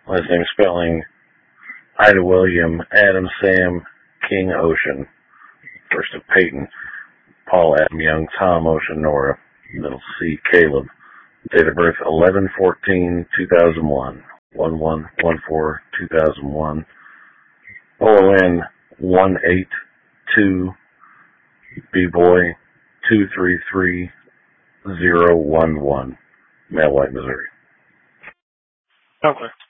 Last name spelling Ida William, Adam Sam, King Ocean. First of Peyton, Paul Adam Young, Tom Ocean, Nora. Middle C, Caleb. Date of birth 11/14/2001. 11/14/2001. OLN 182. B-Boy 233011. Male, White, Missouri. Okay.